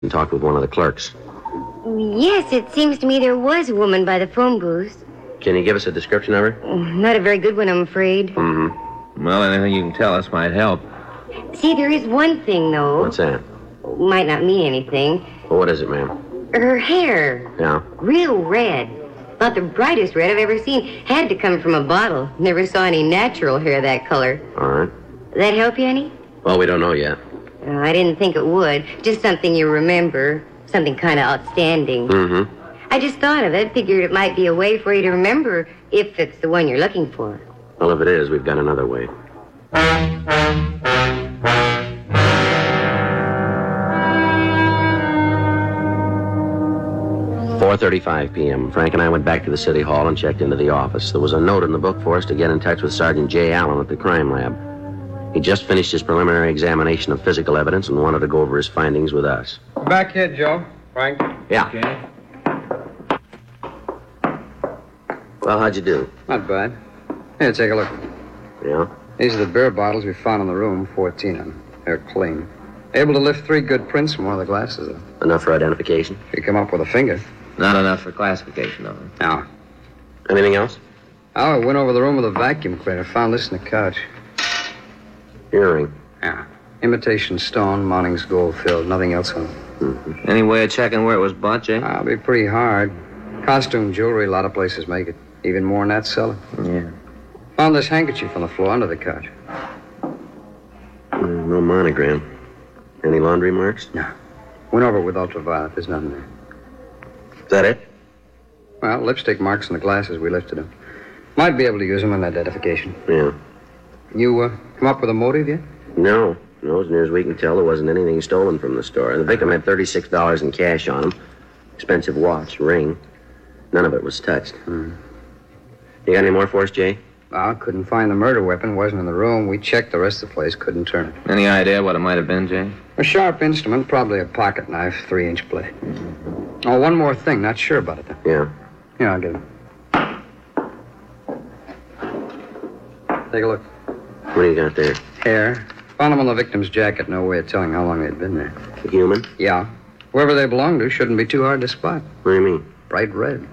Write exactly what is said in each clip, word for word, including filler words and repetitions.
and talked with one of the clerks. Yes, it seems to me there was a woman by the phone booth. Can you give us a description of her? Not a very good one, I'm afraid. Mm-hmm. Well, anything you can tell us might help. See, there is one thing, though. What's that? Might not mean anything. Well, what is it, ma'am? Her hair. Yeah? Real red. About the brightest red I've ever seen. Had to come from a bottle. Never saw any natural hair that color. All right. That help you any? Well, we don't know yet. Uh, I didn't think it would. Just something you remember. Something kind of outstanding. Mm-hmm. I just thought of it. Figured it might be a way for you to remember if it's the one you're looking for. Well, if it is, we've got another way. four thirty-five p.m. Frank and I went back to the city hall and checked into the office. There was a note in the book for us to get in touch with Sergeant Jay Allen at the crime lab. He just finished his preliminary examination of physical evidence and wanted to go over his findings with us. Back here, Joe. Frank? Yeah. Okay. Well, how'd you do? Not bad. Here, take a look. Yeah? These are the beer bottles we found in the room, fourteen of them. They're clean. Able to lift three good prints from one of the glasses, though. Enough for identification? You come up with a finger. Not enough for classification, though. No. Anything else? Oh, I went over the room with a vacuum cleaner. Found this in the couch. Earring. Yeah. Imitation stone, Monning's gold filled. Nothing else on it. Mm-hmm. Any way of checking where it was bought, Jay? I'll be pretty hard. Costume jewelry, a lot of places make it. Even more than that seller. Yeah. Found this handkerchief on the floor under the couch. Uh, no monogram. Any laundry marks? No. Went over it with ultraviolet. There's nothing there. Is that it? Well, lipstick marks in the glasses. We lifted them. Might be able to use them in identification. Yeah. You uh, come up with a motive yet? No. No, as near as we can tell, there wasn't anything stolen from the store. The victim had thirty-six dollars in cash on him. Expensive watch, ring. None of it was touched. Hmm. You got any more for us, Jay? Well, couldn't find the murder weapon. Wasn't in the room. We checked the rest of the place. Couldn't turn it. Any idea what it might have been, Jay? A sharp instrument, probably a pocket knife, three-inch blade. Mm-hmm. Oh, one more thing. Not sure about it, though. Yeah. Here, I'll get it. Take a look. What do you got there? Hair. Found them on the victim's jacket. No way of telling how long they'd been there. A human? Yeah. Whoever they belong to shouldn't be too hard to spot. What do you mean? Bright red.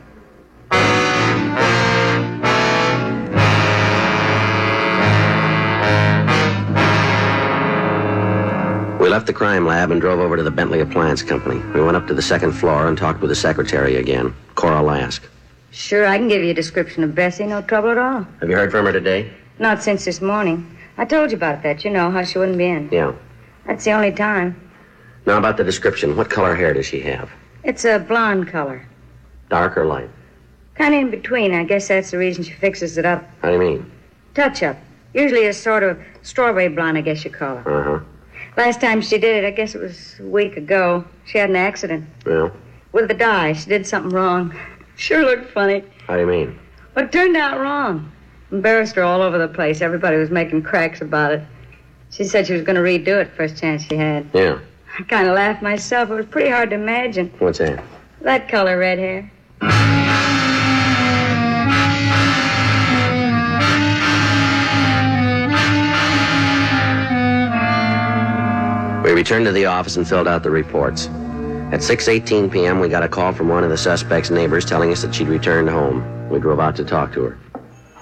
We left the crime lab and drove over to the Bentley Appliance Company. We went up to the second floor and talked with the secretary again, Cora Lask. Sure, I can give you a description of Bessie. No trouble at all. Have you heard from her today? Not since this morning. I told you about that, you know, how she wouldn't be in. Yeah. That's the only time. Now, about the description. What color hair does she have? It's a blonde color. Dark or light? Kind of in between. I guess that's the reason she fixes it up. How do you mean? Touch-up. Usually a sort of strawberry blonde, I guess you call her. Uh-huh. Last time she did it, I guess it was a week ago, she had an accident. Well, With the dye. She did something wrong. Sure looked funny. how do you mean? But it turned out wrong. Embarrassed her all over the place. Everybody was making cracks about it. She said she was going to redo it first chance she had. Yeah. I kind of laughed myself. It was pretty hard to imagine. What's that? That color red hair. We returned to the office and filled out the reports. At six eighteen p.m., we got a call from one of the suspect's neighbors telling us that she'd returned home. We drove out to talk to her.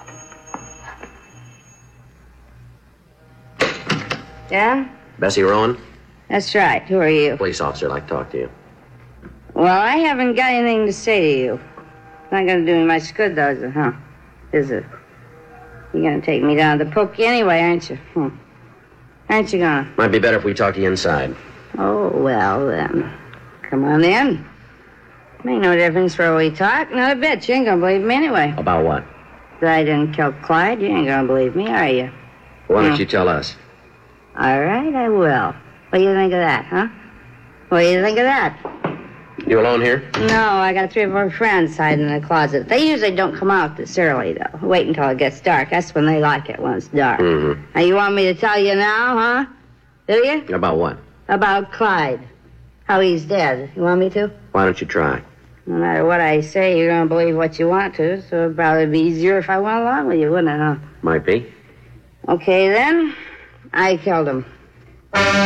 Yeah? Bessie Rowan? That's right. Who are you? Police officer, I'd like to talk to you. Well, I haven't got anything to say to you. Not going to do me much good, though, is it, huh? Is it? You're going to take me down to the pokey anyway, aren't you? Hmm. Aren't you going to? Might be better if we talk to you inside. Oh, well, then. Come on in. Make no difference where we talk. Not a bit. You ain't going to believe me anyway. About what? That I didn't kill Clyde. You ain't going to believe me, are you? Why don't Hmm. you tell us? All right, I will. What do you think of that, huh? What do you think of that? You alone here? No, I got three or four friends hiding in the closet. They usually don't come out this early, though. Wait until it gets dark. That's when they like it, when it's dark. Mm-hmm. Now, you want me to tell you now, huh? Do you? About what? About Clyde. How he's dead. You want me to? Why don't you try? No matter what I say, you're going to believe what you want to, so it'd probably be easier if I went along with you, wouldn't it, huh? Might be. Okay, then. I killed him.